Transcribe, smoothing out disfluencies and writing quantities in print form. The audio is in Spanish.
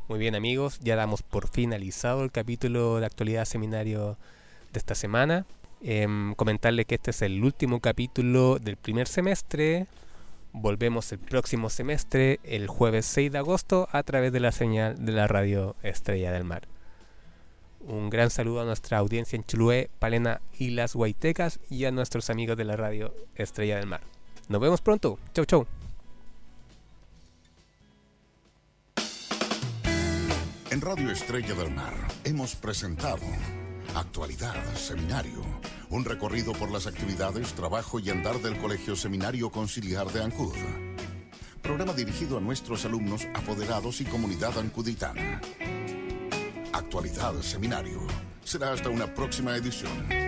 Muy bien amigos, ya damos por finalizado el capítulo de actualidad seminario de esta semana. Comentarles que este es el último capítulo del primer semestre. Volvemos el próximo semestre, el jueves 6 de agosto, a través de la señal de la radio Estrella del Mar. Un gran saludo a nuestra audiencia en Chiloé, Palena y las Huaytecas y a nuestros amigos de la radio Estrella del Mar. Nos vemos pronto. Chau, chau. En Radio Estrella del Mar hemos presentado Actualidad Seminario, un recorrido por las actividades, trabajo y andar del Colegio Seminario Conciliar de Ancud. Programa dirigido a nuestros alumnos, apoderados y comunidad ancuditana. Actualidad Seminario. Será hasta una próxima edición.